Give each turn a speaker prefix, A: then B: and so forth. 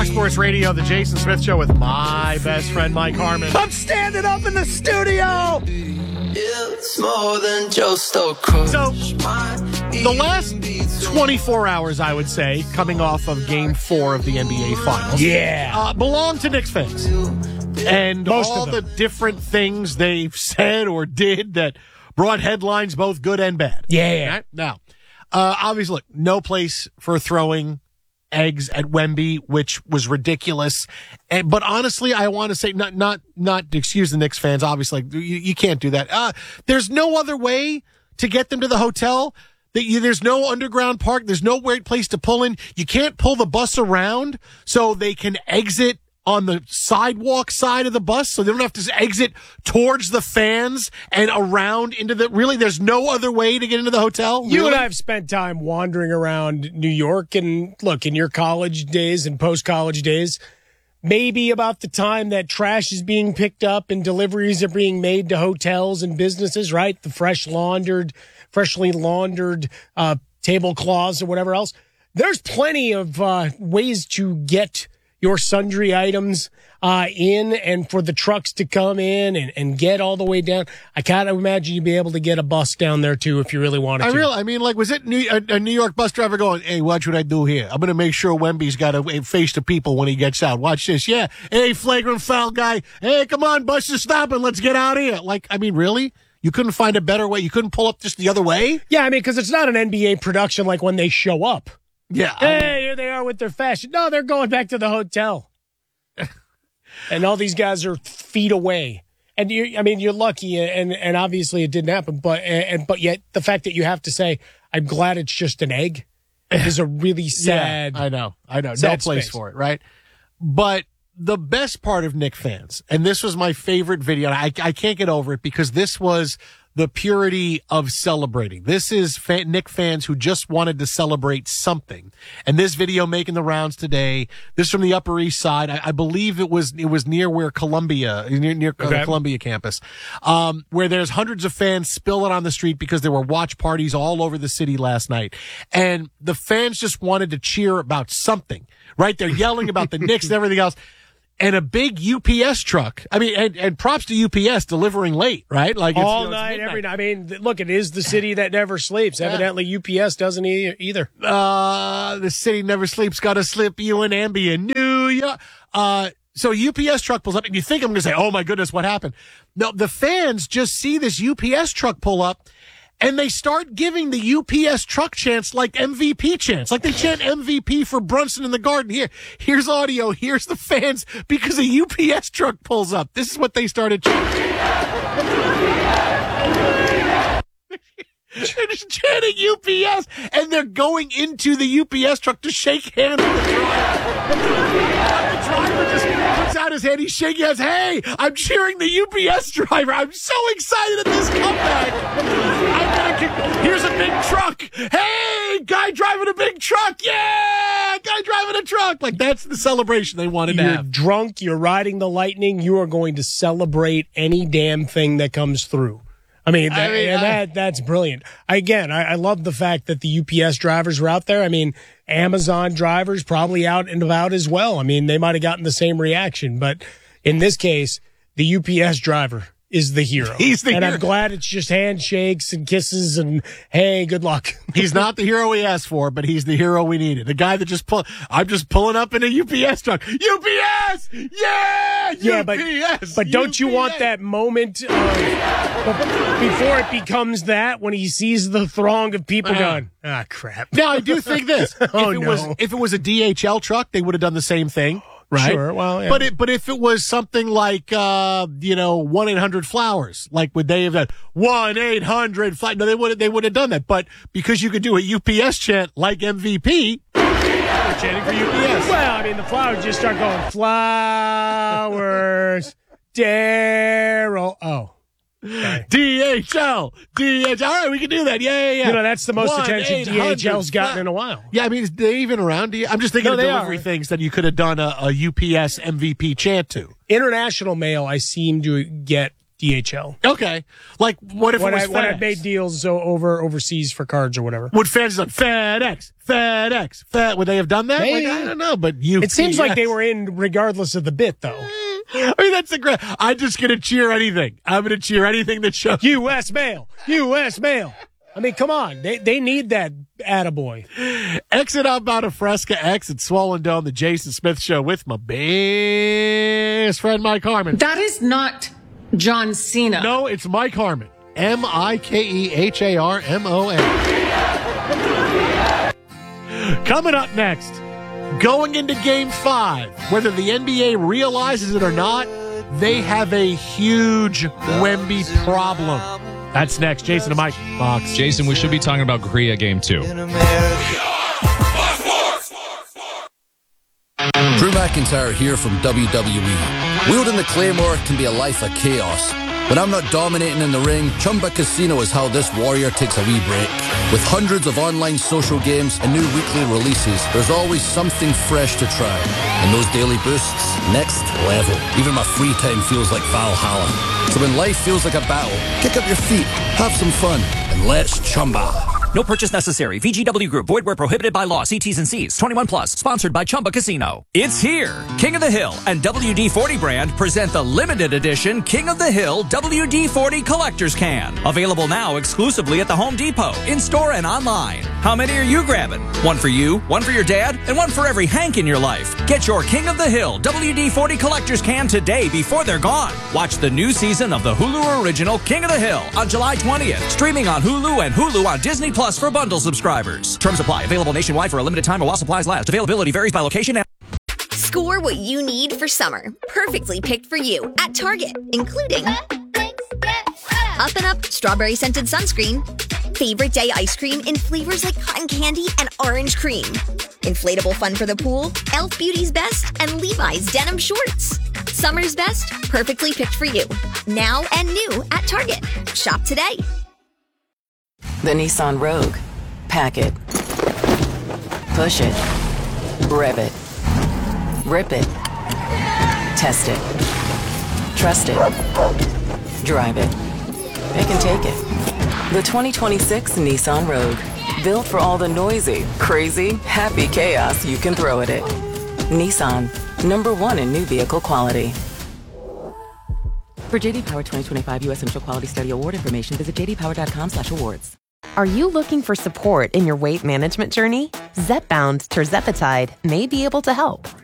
A: Sports Radio, the Jason Smith Show with my best friend, Mike Harmon.
B: I'm standing up in the studio.
C: It's more than just a crush.
A: So, the last 24 hours, I would say, coming off of Game 4 of the NBA Finals, belong to Knicks fans. And
B: Most
A: all
B: of
A: the
B: them.
A: different things they've said or did that brought headlines, both good and bad.
B: Yeah.
A: Right? Now, obviously, look, no place for throwing eggs at Wemby, which was ridiculous. But honestly, I want to say, not excuse the Knicks fans, obviously, you can't do that. There's no other way to get them to the hotel. There's no underground park. There's no place to pull in. You can't pull the bus around so they can exit on the sidewalk side of the bus, so they don't have to exit towards the fans and around into the... Really, there's no other way to get into the hotel?
B: You
A: Really?
B: and I have spent time wandering around New York, and look, in your college days and post-college days, maybe about the time that trash is being picked up and deliveries are being made to hotels and businesses, right? The freshly laundered tablecloths or whatever else. There's plenty of ways to get your sundry items in, and for the trucks to come in and get all the way down. I kind of imagine you'd be able to get a bus down there too if you really wanted to.
A: Was it a New York bus driver going, hey, watch what I do here. I'm going to make sure Wemby's got to face the people when he gets out. Watch this. Yeah. Hey, flagrant foul guy. Hey, come on, bus is stopping. Let's get out of here. Really? You couldn't find a better way? You couldn't pull up just the other way?
B: Yeah, because it's not an NBA production like when they show up.
A: Yeah.
B: Hey, here they are with their fashion. No, they're going back to the hotel. And all these guys are feet away. And you're lucky, and obviously it didn't happen. But yet the fact that you have to say, I'm glad it's just an egg, is a really sad.
A: Yeah, I know. No
B: sad
A: place
B: space
A: for it, right? But the best part of Knick fans, and this was my favorite video, and I can't get over it because this was the purity of celebrating. This is Knick fans who just wanted to celebrate something. And this video making the rounds today, this from the Upper East Side. I believe it was near where Columbia, near the Columbia campus, where there's hundreds of fans spilling on the street because there were watch parties all over the city last night. And the fans just wanted to cheer about something, right? They're yelling about the Knicks and everything else. And a big UPS truck. And props to UPS delivering late, right?
B: All night, every night. Look, it is the city that never sleeps. Yeah. Evidently, UPS doesn't either.
A: The city never sleeps. Got to slip you an Ambien. New York. So UPS truck pulls up, and you think I'm going to say, oh, my goodness, what happened? No, the fans just see this UPS truck pull up, and they start giving the UPS truck chants like MVP chants. Like they chant MVP for Brunson in the Garden. Here's audio. Here's the fans because a UPS truck pulls up. This is what they started chanting. They're just chanting UPS, and they're going into the UPS truck to shake hands with the driver. The driver just puts out his hand. He's shaking hands. Hey, I'm cheering the UPS driver. I'm so excited at this comeback. Here's a big truck. Hey, guy driving a big truck. Yeah, guy driving a truck. That's the celebration they wanted to have.
B: You're drunk. You're riding the lightning. You are going to celebrate any damn thing that comes through. That's brilliant. Again, I love the fact that the UPS drivers were out there. Amazon drivers probably out and about as well. They might have gotten the same reaction, but in this case, the UPS driver is the hero.
A: He's the hero.
B: And I'm glad it's just handshakes and kisses and, hey, good luck.
A: He's not the hero we asked for, but he's the hero we needed. The guy that I'm just pulling up in a UPS truck. UPS! Yeah!
B: Yeah,
A: UPS!
B: But don't you want that moment before it becomes that, when he sees the throng of people going, crap.
A: Now, I do think this.
B: No.
A: If it was a DHL truck, they would have done the same thing. Right.
B: Sure. Well, yeah.
A: But if it was something like 1-800-Flowers, would they have done 1-800-Flowers? No, they would have done that. But because you could do a UPS chant like MVP, they're chanting for UPS.
B: Well, the Flowers just start going Flowers, Daryl. Oh. Okay.
A: DHL. All right, we can do that. Yeah.
B: That's the most attention DHL's gotten in a while.
A: Yeah, is they even around? I'm just thinking of delivery things that you could have done a UPS MVP chant to.
B: International mail, I seem to get DHL.
A: Okay. Like, what if it was FedEx?
B: When I made deals overseas for cards or whatever.
A: Would fans like FedEx, would they have done that?
B: Maybe.
A: Like, I don't know, but UPS.
B: It seems like they were in regardless of the bit, though.
A: I mean, that's the great. I'm just going to cheer anything. I'm going to cheer anything that shows.
B: U.S. mail. U.S. mail. I mean, come on. They need that attaboy.
A: Exit outbound of Fresca, exit Swollen Dome, the Jason Smith Show with my best friend Mike Harmon.
D: That is not John Cena.
A: No, it's Mike Harmon. MikeHarmon. Coming up next, going into Game 5, whether the NBA realizes it or not, they have a huge Wemby problem. That's next. Jason and Mike, Fox.
E: Jason, we should be talking about Korea Game 2.
F: Drew McIntyre here from WWE. Wielding the Claymore can be a life of chaos. When I'm not dominating in the ring, Chumba Casino is how this warrior takes a wee break. With hundreds of online social games and new weekly releases, there's always something fresh to try. And those daily boosts, next level. Even my free time feels like Valhalla. So when life feels like a battle, kick up your feet, have some fun, and let's Chumba.
G: No purchase necessary. VGW Group. Void where prohibited by law. See T's and C's. 21 plus. Sponsored by Chumba Casino. It's here. King of the Hill and WD-40 brand present the limited edition King of the Hill WD-40 Collector's Can. Available now exclusively at the Home Depot, in-store and online. How many are you grabbing? One for you, one for your dad, and one for every Hank in your life. Get your King of the Hill WD-40 Collector's Can today before they're gone. Watch the new season of the Hulu original King of the Hill on July 20th. Streaming on Hulu and Hulu on Disney Plus for bundle subscribers. Terms apply. Available nationwide for a limited time while supplies last. Availability varies by location and...
H: Score what you need for summer. Perfectly picked for you at Target, including Up and Up strawberry scented sunscreen, favorite day ice cream in flavors like cotton candy and orange cream, inflatable fun for the pool, Elf Beauty's Best, and Levi's denim shorts. Summer's best, perfectly picked for you. Now and new at Target. Shop today.
I: The Nissan Rogue. Pack it. Push it. Rev it. Rip it. Test it. Trust it. Drive it. Pick and take it. The 2026 Nissan Rogue. Built for all the noisy, crazy, happy chaos you can throw at it. Nissan. #1 in new vehicle quality. For JD Power 2025 U.S. Initial Quality Study Award information, visit jdpower.com/awards.
J: Are you looking for support in your weight management journey? Zepbound tirzepatide may be able to help.